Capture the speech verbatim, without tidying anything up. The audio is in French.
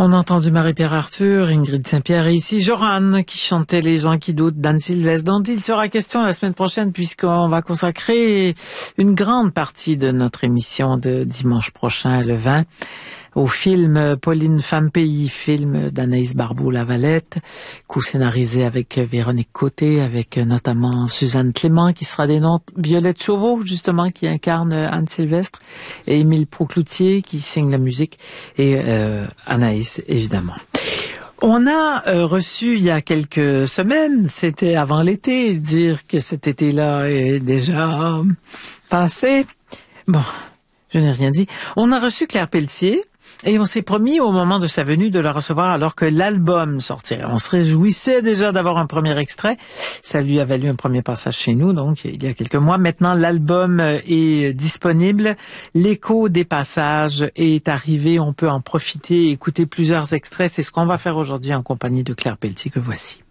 On a entendu Marie-Pierre Arthur, Ingrid Saint-Pierre et ici Joran qui chantait Les gens qui doutent d'Anne Sylvestre, dont il sera question la semaine prochaine puisqu'on va consacrer une grande partie de notre émission de dimanche prochain, le vingt, au film Pauline Femme Pays, film d'Anaïs Barbeau-Lavalette, co-scénarisé avec Véronique Côté, avec notamment Suzanne Clément qui sera des noms, Violette Chauveau justement qui incarne Anne Sylvestre, et Émile Proucloutier qui signe la musique, et euh, Anaïs évidemment. On a euh, reçu il y a quelques semaines, c'était avant l'été, dire que cet été-là est déjà passé. Bon, je n'ai rien dit. On a reçu Claire Pelletier. Et on s'est promis au moment de sa venue de la recevoir alors que l'album sortirait. On se réjouissait déjà d'avoir un premier extrait. Ça lui a valu un premier passage chez nous, donc il y a quelques mois. Maintenant, l'album est disponible. L'écho des passages est arrivé. On peut en profiter et écouter plusieurs extraits. C'est ce qu'on va faire aujourd'hui en compagnie de Claire Pelletier que voici.